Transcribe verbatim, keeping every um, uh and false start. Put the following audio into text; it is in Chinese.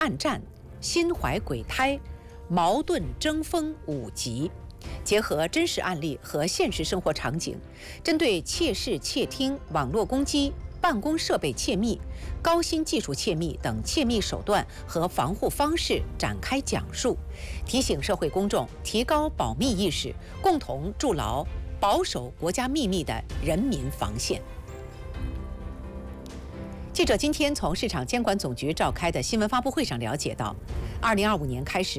暗战、心怀鬼胎、矛盾争锋五集，结合真实案例和现实生活场景，针对窃视、窃听、网络攻击、办公设备窃密、高新技术窃密等窃密手段和防护方式展开讲述，提醒社会公众提高保密意识，共同筑牢保守国家秘密的人民防线。记者今天从市场监管总局召开的新闻发布会上了解到，二零二五年开始，